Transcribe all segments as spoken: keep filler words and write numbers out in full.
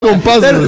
con pasos.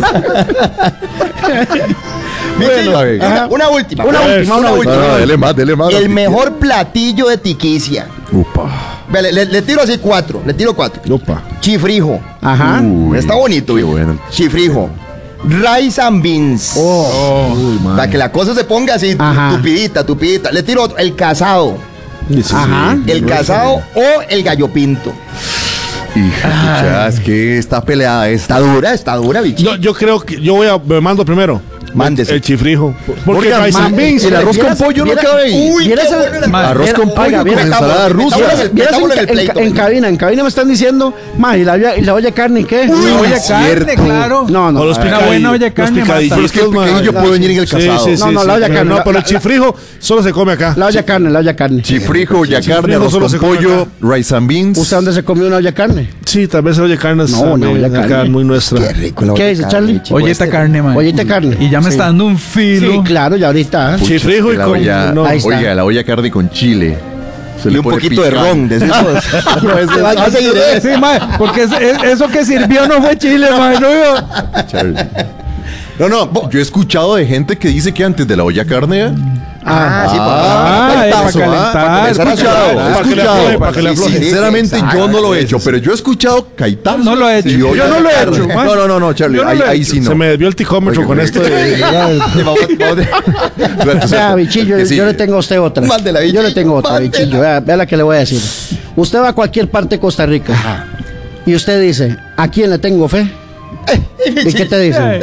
Bueno, una, una última. Una Una última, una última. última. No, no, dele más, dele más. El mejor platillo de tiquicia. Upa. Ve, Le, le- le tiro así cuatro. Le tiro cuatro. Upa. Chifrijo. Ajá. Uy, Está bonito, qué hijo. bueno. Chifrijo. Rice and beans. Oh. Uy, man. Para que la cosa se ponga así, Ajá. tupidita, tupidita. Le tiro otro. El casado. Sí, sí, Ajá. sí. El casado o el gallo pinto. Hija, pucha, es que está peleada esta. Está dura, está dura, bichito. Yo, yo creo que yo voy a me mando primero. Mándese. El chifrijo. Porque Oiga, rice and man, beans. el arroz con ¿Vieras- pollo no viera- cabe ahí. Uy, ¿Vieras qué el- bueno el- Ma- Arroz Mira, con oiga, pollo con mira, ensalada metamos- rusa. metamos el- Vieras en, metámoslo en el en- pleito, en man. cabina, en cabina me están diciendo, ma, y la, olla- y la olla de carne, ¿qué? Uy, Una olla de cierto. carne, claro. No, no. O los a ver. Una picadillos. buena olla de Los carne picadillos. mata. Pero es que el man. picadillo puede venir en el Sí, casado. sí, sí, No, no, sí, la olla pero carne, No, la- pero el la- chifrijo solo se come acá. La olla de carne, la olla de carne. Chifrijo, ya carne, chifrijo arroz solo con se come pollo, rice and beans. ¿Usted dónde se comió una olla de carne? Sí, tal vez la olla de carne es No, una también olla de acá carne. muy nuestra. Qué rico la ¿Qué olla de dice, carne, Charlie? bichito. Ollita Este- carne, man. Ollita carne. Y ya me Sí. está dando un filo. Sí, claro, ya ahorita. ¿eh? Pucha, Chifrijo es que y la con- olla- no. Ahí está. Oiga, la olla de carne con chile. Se Y le un pone poquito de picante. ron. De esos- No, ese- Va a seguir, ¿eh? Sí, man, porque es- es- eso que sirvió no fue chile, man. No, yo- Charlie. No, no, yo he escuchado de gente que dice que antes de la olla carne. Ah, sí, Ah, papá. era para eso, ah, calentar. he empezar a escuchado, sudar, he para que le escuchado. afloje, para que le Sí, afloje. Sinceramente, Sí, yo no lo he sí, hecho, sí. pero yo he escuchado caitazo. No lo he hecho. y Yo olla no de lo he carne. hecho, man. No, no, no, no, Charlie, Yo no ahí, lo he ahí hecho. sí no. Se me desvió el ticómetro Oiga, con oiga. esto de. Vamos- vamos de- O sea, bichillo, ¿Qué yo sigue? le tengo a usted otra. Mándela, Yo le bichillo, tengo otra, mándela. bichillo. Vea, vea la que le voy a decir. Usted va a cualquier parte de Costa Rica y usted dice, ¿a quién le tengo fe? ¿Y qué te dicen?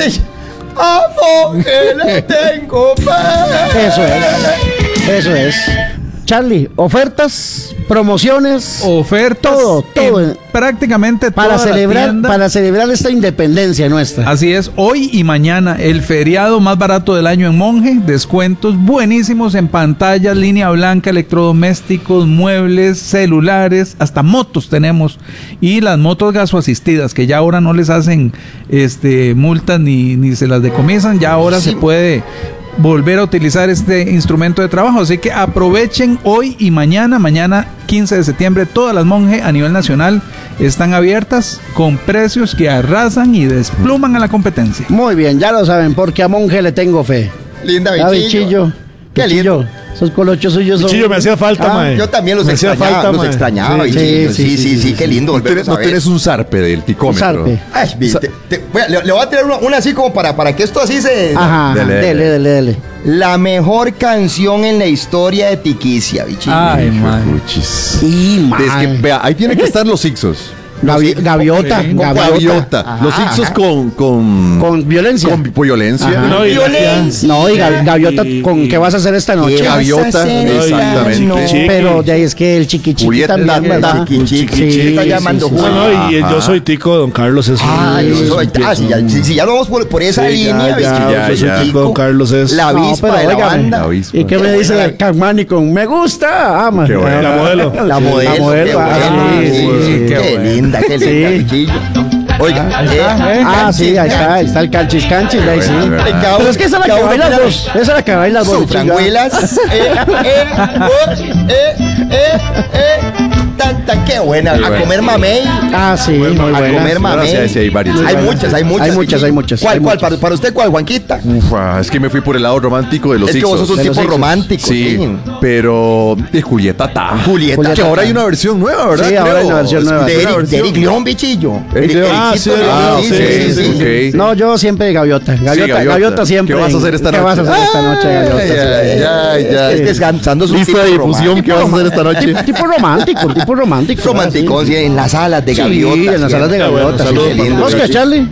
Amo que le tengo fe. Eso es. Eso es. Charlie, ofertas, promociones, Ofertas. Todo, todo. en prácticamente para toda la celebrar, tienda. para celebrar esta independencia nuestra. Así es, hoy y mañana, el feriado más barato del año en Monje, descuentos buenísimos en pantallas, línea blanca, electrodomésticos, muebles, celulares, hasta motos tenemos, y las motos gasoasistidas, que ya ahora no les hacen este multas ni, ni se las decomisan, ya ahora Sí. se puede volver a utilizar este instrumento de trabajo, así que aprovechen hoy y mañana, mañana quince de septiembre, todas las Monje a nivel nacional están abiertas con precios que arrasan y despluman a la competencia. Muy bien, ya lo saben, porque a Monje le tengo fe. Linda, Ah, bichillo. bichillo. Qué Bichillo, lindo. esos colochos suyos son... Chillo, me hacía falta, Ah, mae. Yo también los Me hacía extrañaba, falta, los mae. extrañaba. Sí, bichillo. sí, Sí, sí, sí, sí, sí, qué sí. lindo No volverlos tenés, a no ver. tenés un zarpe del Un ticómetro. zarpe. Ay, vi, te- te- voy a- le, le voy a tirar una, una así como para, para que esto así se... Ajá, Dele, dele, dele. dele, dele. La mejor canción en la historia de Tiquicia, bichillo. Ay, man. Puchis. Y, mae. Es que, vea, ahí tiene que estar los Ixos. Gavi- gaviota, Con gaviota. gaviota. Ajá, Los Ixos ajá. con, con, Con violencia. con violencia. Ajá. No, y- Violencia. No, y ga- gaviota, Y- ¿con qué vas a hacer esta noche? ¿Qué vas a Gaviota, hacer esta exactamente. noche? Pero de ahí es que el chiqui chiqui Julieta, también, la- ¿verdad? la chiqui chiqui, Sí, chiqui, está sí, llamando sí, Juan. sí. Bueno, y el Ajá. yo soy tico, don Carlos es un. Ay, es eso, un- ah, si, ya, si, si ya vamos por, por esa Sí, línea, ya, ya, bichillo, ya, yo soy ya. tico, don Carlos es. La No, avispa pero de la óigame. banda. La avispa. ¿Y qué me Qué dice buena. el Cagmani con me gusta? Ah, man. Qué buena. La modelo. La modelo, La modelo, qué ah, bueno, sí, sí, sí, sí, qué qué bueno. linda, qué linda, Sí. bichillo. Oiga, Ahí está, eh, ¿eh? Ah, sí, ahí está, ahí está el canchis canchis, ahí sí. Bueno, bueno. Cada- Pero es que esa es la que cada bailas una- vos, esa es la que bailas vos. Son chica. franguelas. Eh, eh, oh, eh, eh, eh. Tan, tan, qué buena. Qué A buena. comer mamey. Ah, sí, muy A buena. comer mamey. sí, sí, hay varias. Hay Hay muchas, hay muchas. Hay muchas, hay muchas, ¿Cuál, hay cuál? muchas. Para, para usted, ¿cuál, Juanquita? Uf, ah, es que me fui por el lado romántico de los Es que vos Ixos. sos un De los tipo Ixos. romántico. Sí, Sí. pero de Julieta Ta. Julieta. Julieta Que ahora Ta. hay una versión nueva, ¿verdad? Sí, ahora hay Creo. una versión nueva. De Escuché la Eric, de versión. Eric León, bichillo. Eric León. Ah, Ericito sí, León, Ah, sí, ok, sí, sí, sí. ok. No, yo siempre gaviota. Gaviota, gaviota. gaviota siempre. ¿Qué vas a hacer esta ¿Qué vas a noche? hacer esta noche, gaviota? Ay, Sí. ay, ay, Es ay. que descansando su Lista tipo de difusión, ¿qué vas a hacer esta noche? Tipo, tipo romántico, tipo romántico. Romántico, sí, en las salas de Sí, gaviota. en las salas de Qué bueno, gaviota. saludos Sí, para ¿Vos qué, Richie. Charlie?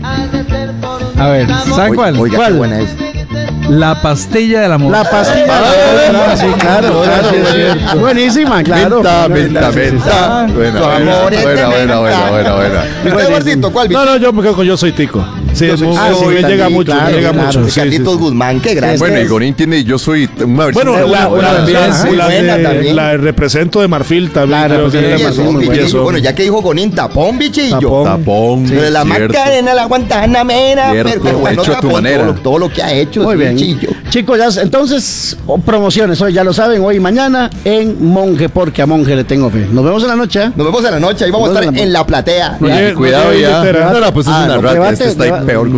A ver, ¿saben cuál? Oiga, ¿Cuál? qué buena es. La pastilla del amor. La pastilla. Ah, sí, claro, claro. Buenísima, buenísima, claro. Venta, venta, venta. Buena, Tu buena, amor es buena, de buena, buena, venta. buena, buena. ¿Y usted, Eduardito, cuál, No, bicho? no, yo me quedo con yo soy tico. Sí, es muy, Ah, sí, sí, me llega también, mucho, claro, me llega claro. mucho. De sí, sí, Carlitos sí. Guzmán, qué grande. Bueno, es. y Gorín tiene Yo soy una versión. Bueno, Muy la, buena, la, muy la- buena, muy la buena de, también. la de represento de Marfil también. La de creo que Represento de Sí, era eso, Marfil, muy y bichillo. eso. Bueno, ya que dijo Gonín, tapón, bichillo. Tapón. Tapón. Pero la cierto. Macarena, la Guantanamera, Cierto, pero, pero bueno, hecho a tu tapón, manera. Todo, lo- todo lo que ha hecho. Muy sí, bien. bichillo. Chicos, ya, entonces, oh, promociones, hoy ya lo saben, hoy y mañana en Monje, porque a Monje le tengo fe. Nos vemos en la noche. ¿eh? Nos vemos en la noche, ahí vamos a Nos estar vemos en la en la platea. No llegue- Cuidado no llegue ya. Lutera. No, no, pues es Ah, una no, rata. debate, Este está ahí debate. peor.